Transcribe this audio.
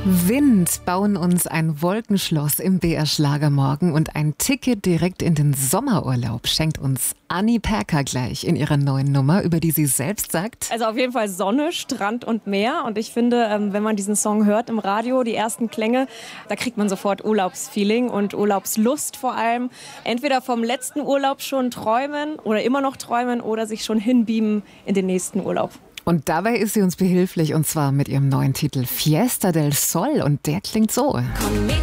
Wind bauen uns ein Wolkenschloss im BR Schlagermorgen und ein Ticket direkt in den Sommerurlaub schenkt uns Anni Perker gleich in ihrer neuen Nummer, über die sie selbst sagt: Also auf jeden Fall Sonne, Strand und Meer. Und ich finde, wenn man diesen Song hört im Radio, die ersten Klänge, da kriegt man sofort Urlaubsfeeling und Urlaubslust vor allem. Entweder vom letzten Urlaub schon träumen oder immer noch träumen oder sich schon hinbeamen in den nächsten Urlaub. Und dabei ist sie uns behilflich, und zwar mit ihrem neuen Titel Fiesta del Sol, und der klingt so. Conmigo